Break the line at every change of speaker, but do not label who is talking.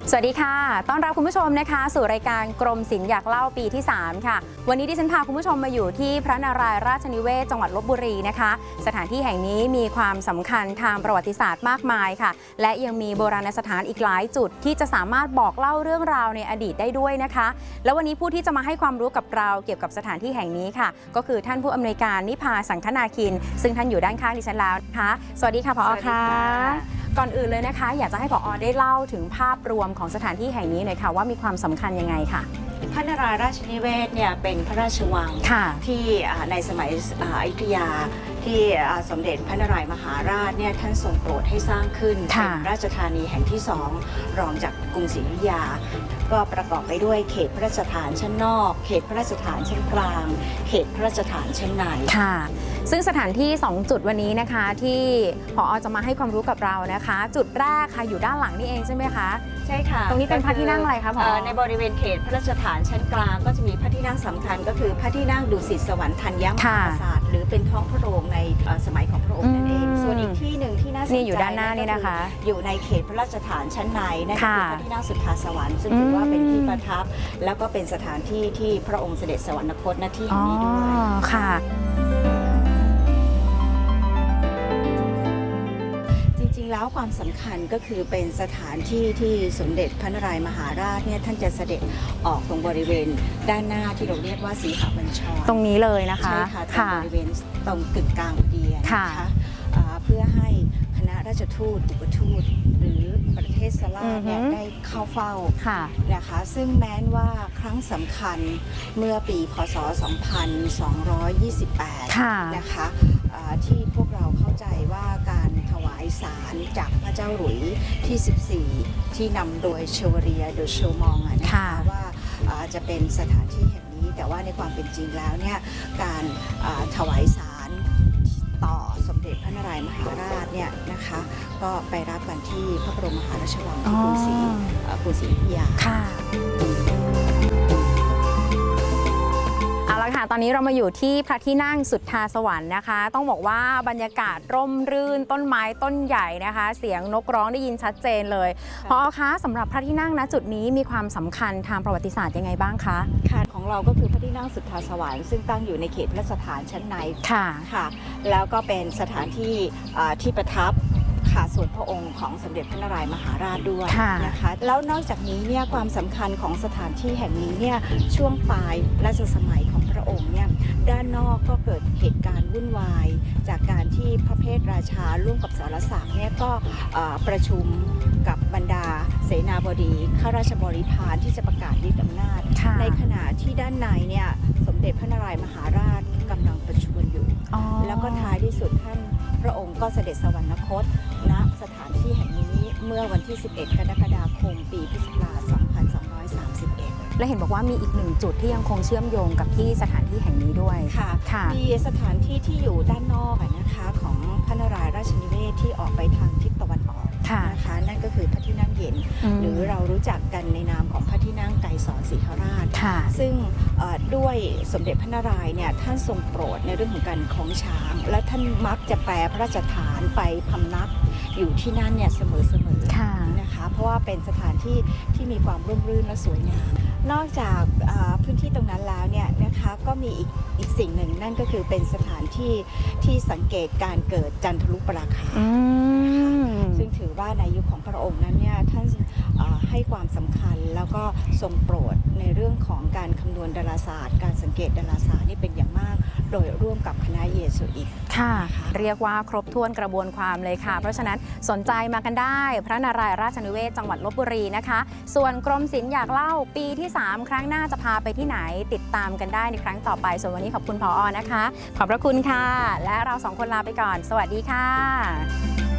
สวัสดีค่ะต้อนรับคุณผู้ชมนะคะสู่รายการกรมศิลป์อยากเล่าปีที่3ค่ะวันนี้ดิฉันพาคุณผู้ชมมาอยู่ที่พระนารายณ์ราชนิเวศจังหวัดลพบุรีนะคะสถานที่แห่งนี้มีความสำคัญทางประวัติศาสตร์มากมายค่ะและยังมีโบราณสถานอีกหลายจุดที่จะสามารถบอกเล่าเรื่องราวในอดีตได้ด้วยนะคะแล้ววันนี้ผู้ที่จะมาให้ความรู้กับเราเกี่ยวกับสถานที่แห่งนี้ค่ะก็คือท่านผู้อำนวยการนิพาสังคนาคินซึ่งท่านอยู่ด้านข้างดิฉันแล้วนะคะสวัสดีค่ะผอ.ค่ะก่อนอื่นเลยนะคะอยากจะให้ผอ.ได้เล่าถึงภาพรวมของสถานที่แห่งนี้หน่อยค่ะว่ามีความสำคัญยังไงค่ะ
พระนารายณ์ราชนิเวศเนี่ยเป็นพระราชวังที่ในสมัยอยุธยาที่สมเด็จพระนารายณ์มหาราชเนี่ยท่านทรงโปรดให้สร้างขึ้นเป็นราชธานีแห่งที่2รองจากกรุงศรีอยุธยาก็ประกอบไปด้วยเขตพระราชฐานชั้นนอกเขตพระราชฐานชั้นกลางเขตพระราชฐานชั้นใน
ค่ะซึ่งสถานที่2จุดวันนี้นะคะที่ผอ.จะมาให้ความรู้กับเรานะคะจุดแรกค่ะอยู่ด้านหลังนี่เองใช่ไหมคะ
ใช่ค่ะ
ตรงนี้เป็นพระที่นั่งอะไรคะผอ.
ในบริเวณเขตพระราชฐานชั้นกลางก็จะมีพระที่นั่งสำคัญก็คือพระที่นั่งดุสิตสวรรค์ธัญมหาปราสาทหรือเป็นท้องพระโรงในสมัยของพระองค์นั่นเองส่วนอีกที่หนึ่งที่น่าสนใจ
นี่อยู่ด้านหน้านี่นะคะ
อยู่ในเขตพระราชฐานชั้นในนั่นคือพระที่นั่งสุทธาสวรรค์ซึ่งถือว่าเป็นที่ประทับแล้วก็เป็นสถานที่ที่พระองค์เสด็จสวรรคตณที่แห่งนี้ด้วย
ค่ะ
จริงๆแล้วความสำคัญก็คือเป็นสถานที่ที่สมเด็จพระนารายณ์มหาราชเนี่ยท่านจะเสด็จออกตรงบริเวณด้านหน้าที่เราเรียกว่าสีหบัญชร
ตรงนี้เลยนะคะ
ใช่ค่ะตรงบริเวณตรงกึ่งกลางพอดีนะคะเพื่อให้คณะราชทูตอุปทูตหรือประเทศสลาเนี่ยได้เข้าเฝ้านะคะซึ่งแม้ว่าครั้งสำคัญเมื่อปีพศ 2228 นะคะที่พวกเราเข้าใจว่าการถวายสารจากพระเจ้าหลุยที่ 14ที่นำโดยเชวเรียโดยเชลมองนะคะว่าจะเป็นสถานที่แห่งนี้แต่ว่าในความเป็นจริงแล้วเนี่ยการถวายสารต่อสมเด็จพระนารายณ์มหาราชเนี่ยนะคะก็ไปรับกันที่พระบรมมหาราชวังที่กรุงศรีอยุธยา
ตอนนี้เรามาอยู่ที่พระที่นั่งสุทธาสวรรค์นะคะต้องบอกว่าบรรยากาศร่มรื่นต้นไม้ต้นใหญ่นะคะเสียงนกร้องได้ยินชัดเจนเลยพอคะสำหรับพระที่นั่งณจุดนี้มีความสำคัญทางประวัติศาสตร์ยังไงบ้างคะ
ค่ะของเราก็คือพระที่นั่งสุทธาสวรรค์ซึ่งตั้งอยู่ในเขตพระราชฐานชั้นในค่ะแล้วก็เป็นสถานที่ที่ประทับส่วนพระองค์ของสมเด็จพระนารายณ์มหาราชด้วยนะคะแล้วนอกจากนี้เนี่ยความสำคัญของสถานที่แห่งนี้เนี่ยช่วงปลายรัชสมัยของพระองค์เนี่ยด้านนอกก็เกิดเหตุการณ์วุ่นวายจากการที่พระเพทราชาร่วมกับสรศักดิ์เนี่ยก็ประชุมกับบรรดาเสนาบดีข้าราชบริพารที่จะประกาศยึดอำนาจในขณะที่ด้านในเนี่ยสมเด็จพระนารายณ์มหาราชกำลังประชวรอยู่แล้วก็ท้ายที่สุดท่านพระองค์ก็เสด็จสวรรคตณสถานที่แห่งนี้เมื่อวันที่ 11 กรกฎาคม ปีพุทธศักราช 2231
และเห็นบอกว่ามีอีก1จุดที่ยังคงเชื่อมโยงกับที่สถานที่แห่งนี้ด้วย
ค่ะมีสถานที่ที่อยู่ด้านนอกนะคะของพระนารายณ์ราชนิเวศที่ออกไปทางทิศตะวันออกนะคะนั่นก็คือพระที่นั่งเย็นหรือเรารู้จักกันในนามของพระที่นั่งไกรสอนศรีหราชซึ่งด้วยสมเด็จพระนารายณ์เนี่ยท่านทรงโปรดในเรื่องของการคล้องช้างและท่านมักจะแปรพระราชฐานไปพำนักอยู่ที่นั่นเนี่ยเสมอนะคะเพราะว่าเป็นสถานที่ที่มีความร่มรื่นและสวยงามนอกจากพื้นที่ตรงนั้นแล้วเนี่ยนะคะก็มีอีกสิ่งหนึ่งนั่นก็คือเป็นสถานที่ที่สังเกตการเกิดจันทรุปราคาซึ่งถือว่าในยุคของพระองค์นั้นเนี่ยท่านให้ความสำคัญแล้วก็ทรงโปรดในเรื่องของการคำนวณดาราศาสตร์การสังเกตดาราศาสตร์นี่เป็นอย่างมากโดยร่วมกับคณะเยซูอิต
ค่ะเรียกว่าครบถ้วนกระบวนความเลยค่ะเพราะฉะนั้นสนใจมากันได้พระนารายณ์ราชนิเวศจังหวัดลพบุรีนะคะส่วนกรมศิลป์อยากเล่าปีที่3ครั้งหน้าจะพาไปที่ไหนติดตามกันได้ในครั้งต่อไปส่วนวันนี้ขอบคุณผอ.นะคะขอบพระคุณค่ะและเรา2คนลาไปก่อนสวัสดีค่ะ